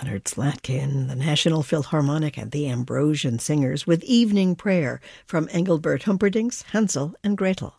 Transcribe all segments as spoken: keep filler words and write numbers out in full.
Leonard Slatkin, the National Philharmonic, and the Ambrosian Singers with Evening Prayer from Engelbert Humperdinck's Hansel and Gretel.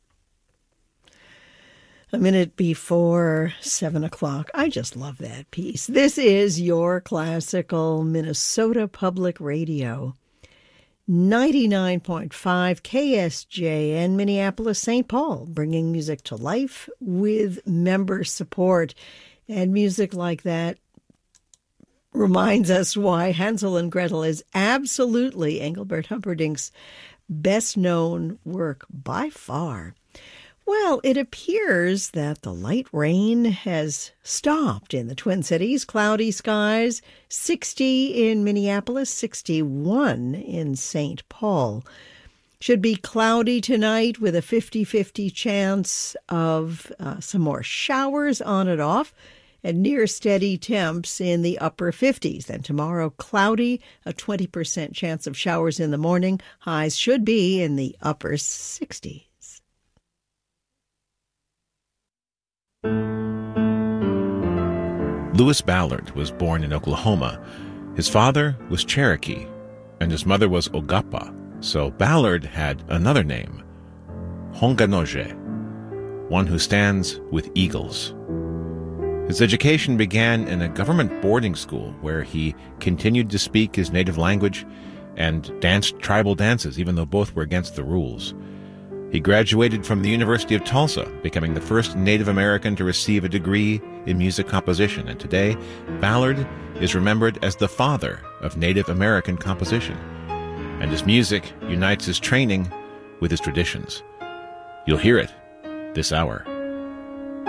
A minute before seven o'clock. I just love that piece. This is your classical Minnesota Public Radio. ninety-nine point five K S J N, Minneapolis, Saint Paul, bringing music to life with member support. And music like that reminds us why Hansel and Gretel is absolutely Engelbert Humperdinck's best-known work by far. Well, it appears that the light rain has stopped in the Twin Cities. Cloudy skies, sixty in Minneapolis, sixty-one in Saint Paul. Should be cloudy tonight with a fifty-fifty chance of uh, some more showers on and off, and near steady temps in the upper fifties. Then tomorrow, cloudy, a twenty percent chance of showers in the morning. Highs should be in the upper sixties. Lewis Ballard was born in Oklahoma. His father was Cherokee, and his mother was Ogapa, so Ballard had another name, Honganoje, one who stands with eagles. His education began in a government boarding school where he continued to speak his native language and danced tribal dances, even though both were against the rules. He graduated from the University of Tulsa, becoming the first Native American to receive a degree in music composition, and today, Ballard is remembered as the father of Native American composition, and his music unites his training with his traditions. You'll hear it this hour.